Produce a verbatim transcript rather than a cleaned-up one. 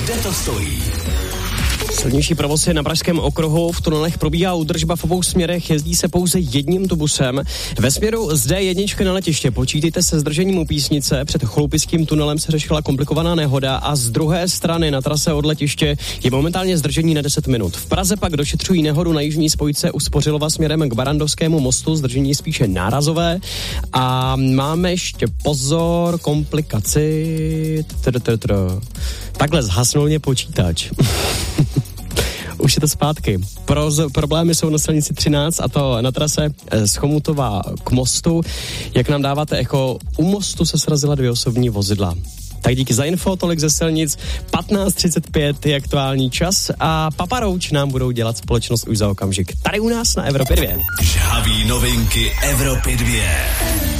Kde to stojí? Silnější provoz je na Pražském okruhu, v tunelech probíhá údržba v obou směrech, jezdí se pouze jedním tubusem. Ve směru z dé jedna na letiště počítejte se zdržením u Písnice, před Chloupickým tunelem se řešila komplikovaná nehoda a z druhé strany na trase od letiště je momentálně zdržení na deset minut. V Praze pak došetřují nehodu na jižní spojce u Spořilova směrem k Barandovskému mostu, zdržení spíše nárazové a máme ještě pozor, komplikaci. Takhle zhasnul mě počítač. Už je to zpátky. Pro, problémy jsou na silnici třináct a to na trase z Chomutova k mostu. Jak nám dáváte echo, u mostu se srazila dvě osobní vozidla. Tak díky za info, tolik ze silnic. patnáct třicet pět je aktuální čas a Papa Roach nám budou dělat společnost už za okamžik. Tady u nás na Evropě dvě. Žhavý novinky Evropy dvě.